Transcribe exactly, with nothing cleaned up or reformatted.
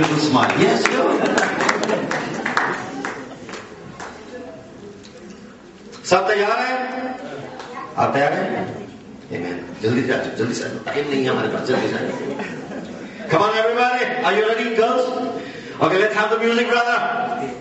beautiful smile. Yes, go. सब तैयार हैं? आप तैयार हैं? Amen. जल्दी से आइए, जल्दी से आइए. टाइम नहीं है हमारे पास, जल्दी से आइए. Come on, everybody. Are you ready, girls? Okay, let's have the music, brother.